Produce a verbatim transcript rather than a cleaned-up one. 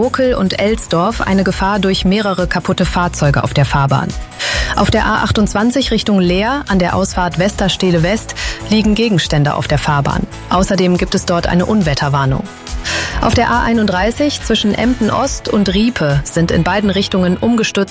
Bokel und Elsdorf eine Gefahr durch mehrere kaputte Fahrzeuge auf der Fahrbahn. Auf der A achtundzwanzig Richtung Leer an der Ausfahrt Westerstede West liegen Gegenstände auf der Fahrbahn. Außerdem gibt es dort eine Unwetterwarnung. Auf der A einunddreißig zwischen Emden Ost und Riepe sind in beiden Richtungen umgestürzte